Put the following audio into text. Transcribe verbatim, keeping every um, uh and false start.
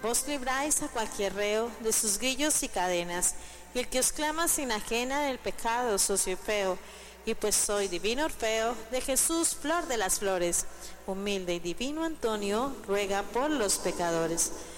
Vos libráis a cualquier reo de sus grillos y cadenas, y el que os clama sin ajena del pecado socio y feo. Y pues soy divino Orfeo, de Jesús, flor de las flores, humilde y divino Antonio, ruega por los pecadores.